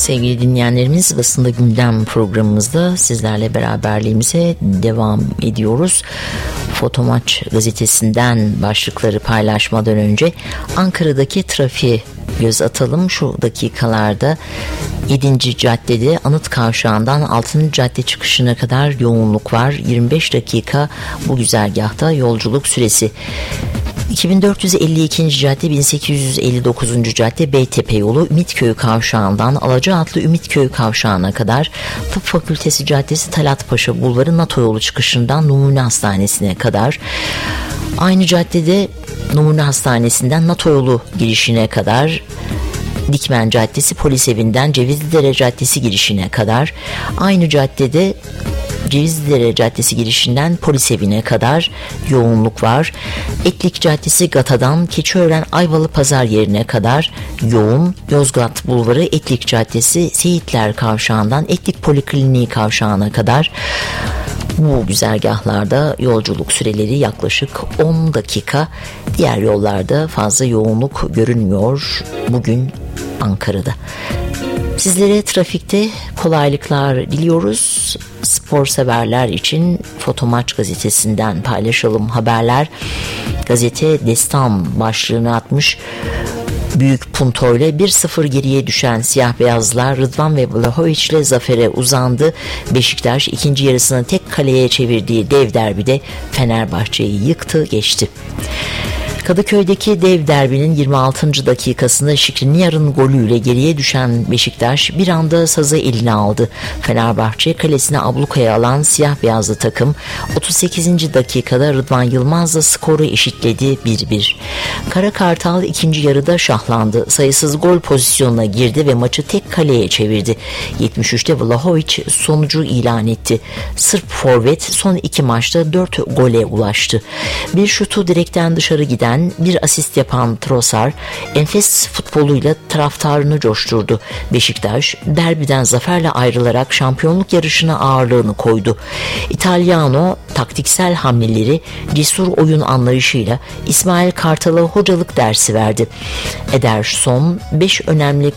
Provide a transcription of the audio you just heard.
Sevgili dinleyenlerimiz, Basında Gündem programımızda sizlerle beraberliğimize devam ediyoruz. Fotomaç gazetesinden başlıkları paylaşmadan önce Ankara'daki trafiğe göz atalım. Şu dakikalarda 7. caddede Anıt Kavşağı'ndan 6. cadde çıkışına kadar yoğunluk var. 25 dakika bu güzergahta yolculuk süresi. 2452. cadde, 1859. cadde Beytepe yolu Ümitköy Kavşağı'ndan Alacaatlı Ümitköy Kavşağı'na kadar, Tıp Fakültesi Caddesi Talat Paşa Bulvarı NATO yolu çıkışından Numune Hastanesi'ne kadar, aynı caddede Numune Hastanesi'nden NATO yolu girişine kadar, Dikmen Caddesi Polis Evi'nden Cevizlidere Caddesi girişine kadar, aynı caddede Cevizlidere Caddesi girişinden Polis Evi'ne kadar yoğunluk var. Etlik Caddesi Gata'dan Keçiören Ayvalı Pazar yerine kadar yoğun. Yozgat Bulvarı Etlik Caddesi Seyitler Kavşağı'ndan Etlik Polikliniği Kavşağı'na kadar. Bu güzergahlarda yolculuk süreleri yaklaşık 10 dakika. Diğer yollarda fazla yoğunluk görünmüyor bugün Ankara'da. Sizlere trafikte kolaylıklar diliyoruz. Spor severler için Fotomaç gazetesinden paylaşalım haberler. Gazete Destan başlığını atmış. Büyük puntoyla 1-0 geriye düşen siyah beyazlar Rıdvan ve Vlahovic ile zafere uzandı. Beşiktaş ikinci yarısını tek kaleye çevirdiği dev derbide Fenerbahçe'yi yıktı geçti. Kadıköy'deki dev derbinin 26. dakikasında Şikriniyar'ın golüyle geriye düşen Beşiktaş bir anda sazı eline aldı. Fenerbahçe kalesine ablukaya alan siyah beyazlı takım 38. dakikada Rıdvan Yılmaz'la skoru eşitledi 1-1. Kara Kartal ikinci yarıda şahlandı. Sayısız gol pozisyonuna girdi ve maçı tek kaleye çevirdi. 73'te Vlahovic sonucu ilan etti. Sırp forvet son iki maçta 4 gole ulaştı. Bir şutu direkten dışarı giden, bir asist yapan Trossard enfes futboluyla taraftarını coşturdu. Beşiktaş derbiden zaferle ayrılarak şampiyonluk yarışına ağırlığını koydu. İtalyano taktiksel hamleleri, cesur oyun anlayışıyla İsmail Kartal'a hocalık dersi verdi. Ederson 5 önemli